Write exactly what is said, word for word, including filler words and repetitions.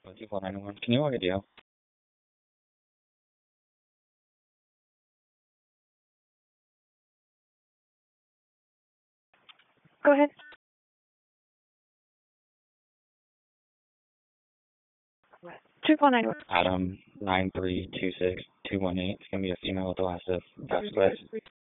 two four nine one. Can you log a deal? Go ahead. two four nine one. Adam nine three two six two one eight. It's gonna be a female with the last of Vasquez.